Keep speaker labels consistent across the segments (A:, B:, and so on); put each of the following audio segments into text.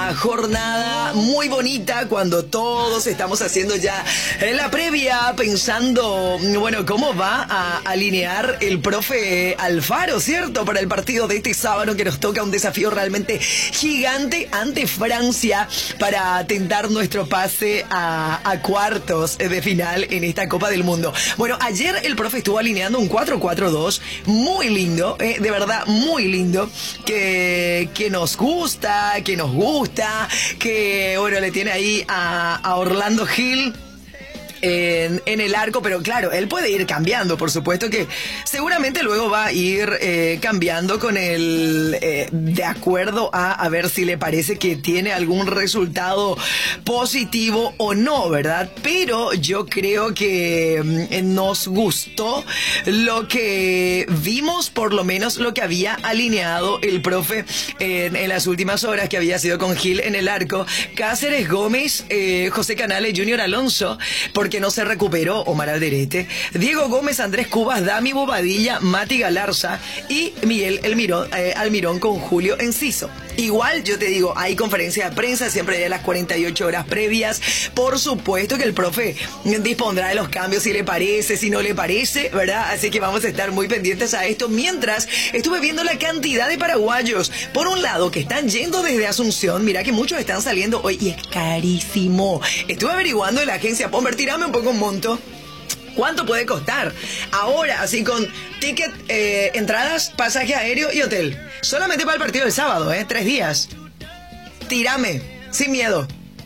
A: una jornada muy bonita cuando todos estamos haciendo ya la previa, pensando, bueno, cómo va a alinear el profe Alfaro, ¿cierto? Para el partido de este sábado que nos toca un desafío realmente gigante ante Francia para tentar nuestro pase a cuartos de final en esta Copa del Mundo. Bueno, ayer el profe estuvo alineando un 4-4-2 muy lindo, de verdad muy lindo, que nos gusta, que bueno, le tiene ahí a Orlando Hill en el arco, pero claro, él puede ir cambiando, por supuesto que seguramente luego va a ir cambiando con el de acuerdo a ver si le parece que tiene algún resultado positivo o no, ¿verdad? Pero yo creo que nos gustó lo que vimos, por lo menos lo que había alineado el profe en las últimas horas, que había sido con Gil en el arco, Cáceres, Gómez, José Canales, Junior Alonso, porque no se recuperó Omar Alderete, Diego Gómez, Andrés Cubas, Dami Bobadilla, Mati Galarza y Miguel Almirón con Julio Enciso. Igual, yo te digo, hay conferencia de prensa siempre hay a las 48 horas previas. Por supuesto que el profe dispondrá de los cambios si le parece, si no le parece, ¿verdad? Así que vamos a estar muy pendientes a esto. Mientras, estuve viendo la cantidad de paraguayos, por un lado, que están yendo desde Asunción. Mira que muchos están saliendo hoy y es carísimo. Estuve averiguando en la agencia Pomber, tirame un poco un monto. ¿Cuánto puede costar? Ahora, así con ticket, entradas, pasaje aéreo y hotel. Solamente para el partido del sábado, 3 días. Tírame, sin miedo.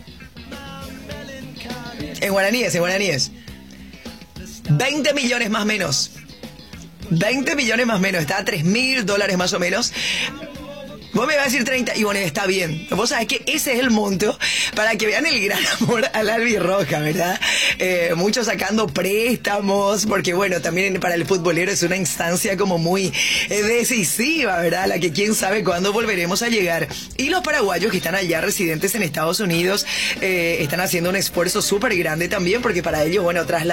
A: En guaraníes. 20 millones más o menos. 20 millones más o menos. Está a $3.000 más o menos. Vos me vas a decir 30 y bueno, está bien. Vos sabés que ese es el monto para que vean el gran amor al albirroja, ¿verdad? Muchos sacando préstamos, porque bueno, también para el futbolero es una instancia como muy decisiva, ¿verdad? La que quién sabe cuándo volveremos a llegar. Y los paraguayos que están allá residentes en Estados Unidos están haciendo un esfuerzo súper grande también, porque para ellos, bueno, tras